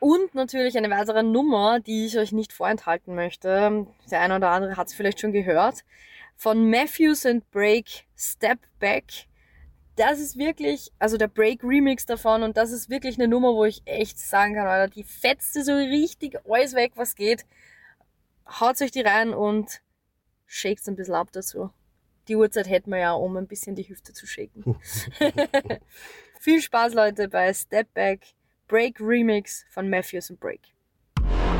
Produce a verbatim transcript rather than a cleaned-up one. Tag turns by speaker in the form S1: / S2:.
S1: Und natürlich eine weitere Nummer, die ich euch nicht vorenthalten möchte. Der eine oder andere hat es vielleicht schon gehört. Von Matthews and Break, Step Back. Das ist wirklich, also der Break Remix davon, und das ist wirklich eine Nummer, wo ich echt sagen kann, Alter, die fetzte so richtig alles weg, was geht. Haut euch die rein und shakt ein bisschen ab dazu. Die Uhrzeit hätten wir ja, um ein bisschen die Hüfte zu shaken. Viel Spaß, Leute, bei Step Back Break Remix von Matthews and Break.